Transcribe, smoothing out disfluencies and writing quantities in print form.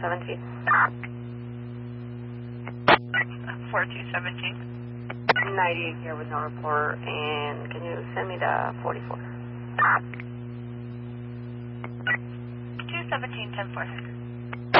4217. 4217. 98 here with no report, and can you send me the 44? 217, 10-4.